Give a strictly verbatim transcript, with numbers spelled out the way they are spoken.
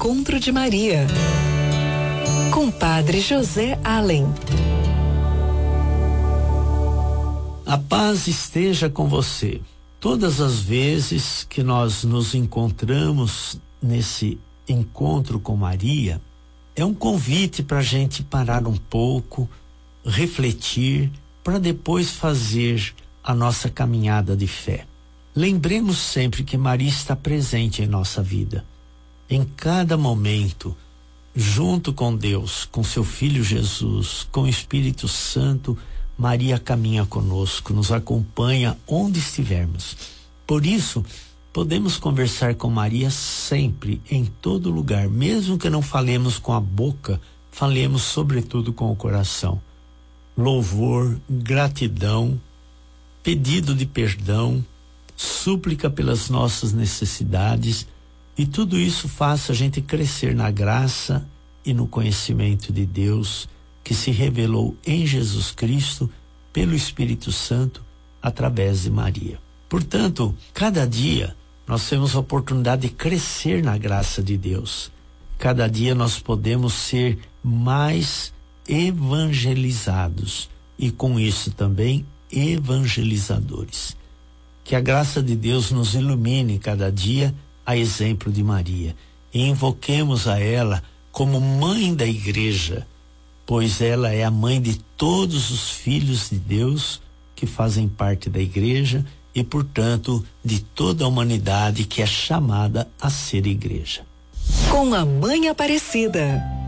Encontro de Maria, com Padre José Allen. A paz esteja com você. Todas as vezes que nós nos encontramos nesse encontro com Maria, é um convite para a gente parar um pouco, refletir, para depois fazer a nossa caminhada de fé. Lembremos sempre que Maria está presente em nossa vida. Em cada momento, junto com Deus, com seu Filho Jesus, com o Espírito Santo, Maria caminha conosco, nos acompanha onde estivermos. Por isso, podemos conversar com Maria sempre, em todo lugar, mesmo que não falemos com a boca, falemos sobretudo com o coração. Louvor, gratidão, pedido de perdão, súplica pelas nossas necessidades, e tudo isso faça a gente crescer na graça e no conhecimento de Deus, que se revelou em Jesus Cristo pelo Espírito Santo através de Maria. Portanto, cada dia nós temos a oportunidade de crescer na graça de Deus. Cada dia nós podemos ser mais evangelizados e com isso também evangelizadores. Que a graça de Deus nos ilumine cada dia, a exemplo de Maria, e invoquemos a ela como mãe da igreja, pois ela é a mãe de todos os filhos de Deus que fazem parte da igreja e, portanto, de toda a humanidade que é chamada a ser igreja. Com a Mãe Aparecida.